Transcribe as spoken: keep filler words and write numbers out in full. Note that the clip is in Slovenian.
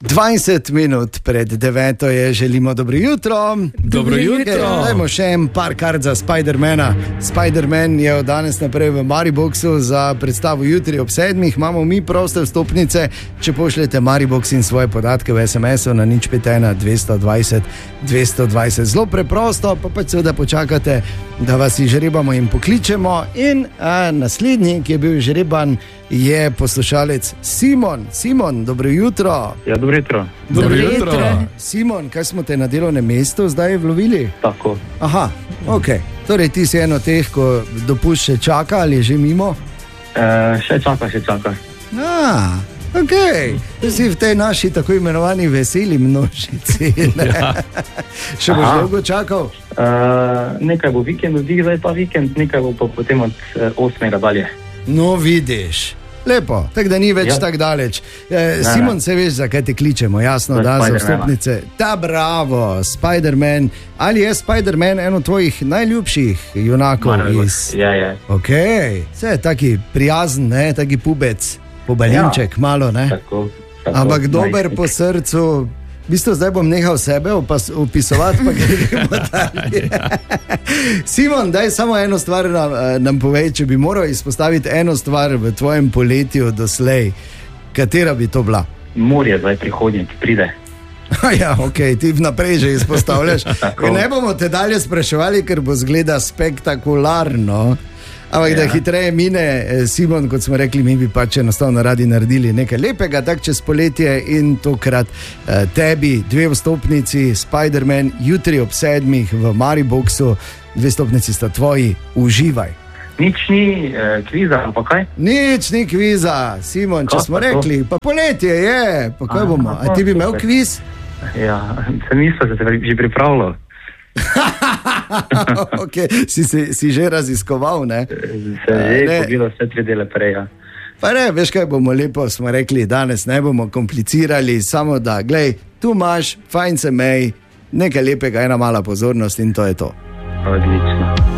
dvajset minut pred deveto je, želimo dobro jutro. Dobro jutro. Dajmo še en par kart za Spidermana. Spiderman je od danes naprej v Mariboxu za predstavo jutri ob sedmih. Imamo mi proste vstopnice, če pošljete Maribox in svoje podatke v es em esu na nič pet ena dvesto dvajset dvesto dvajset. Zelo preprosto, pa pač seveda počakate, da vas izžrebamo in pokličemo. In a, naslednji, ki je bil žreban, je poslušalec Simon. Simon, dobro jutro. Ja, dobro jutro. Dobro jutro. Simon, kaj smo te na delovnem mestu zdaj vlovili? Tako. Aha, ok. Torej ti si eno teh, ko dopust še čaka ali je že mimo? E, še čaka, še čaka. A, ok. Si v tej naši tako imenovani veseli množici. Ja. Še boš Aha. dolgo čakal? E, nekaj bo vikend, zdaj ta vikend, nekaj bo pa potem od e, osmega dalje. No, vidiš. Lepo, tako da ni več Ja. tako daleč. E, Ne, Simon, ne. se veš, zakaj te kličemo, jasno, Za da za Spidermana. vstopnice. Ta bravo, Spiderman. Ali je Spiderman eno tvojih najljubših junakov iz... Je, je. Ok, vse je taki prijazen, ne, taki pubec, pobalinček, ja. malo, ne. Tako, tako. Ampak dober Najstnik. po srcu. V bistvu zdaj bom nehal sebe opas, opisovati, pa gremo dalje. Simon, daj samo eno stvar nam, nam povej, če bi moral izpostaviti eno stvar v tvojem poletju doslej, katera bi to bila? Morje zdaj prihodnje, ki pride. Ja, ok, ti vnaprej že izpostavljaš. Tako. Ne bomo te dalje spraševali, ker bo zgleda spektakularno. Ampak ja. Da hitreje mine, Simon, kot smo rekli, mi bi pač enostavno radi naredili nekaj lepega, tak čez poletje in tokrat eh, tebi dve vstopnici, Spiderman, jutri ob sedmih v Mariboxu, dve vstopnici sta tvoji, uživaj. Nič ni eh, kviza, ampak kaj? Nič ni kviza, Simon, če Kaj smo pa to? rekli, pa poletje je, pa kaj Aha, bomo, a ti bi imel super. kviz? Ja, sem mislil, da se že pripravljal. Okay, si, si, si že raziskoval, ne? Se je Ne. že pogledal vse tri dele prej, ja. Pa ne, veš kaj bomo lepo, smo rekli, danes ne bomo komplicirali, samo da, glej, tu imaš, fajn se mej, nekaj lepega, ena mala pozornost in to je to. Odlično.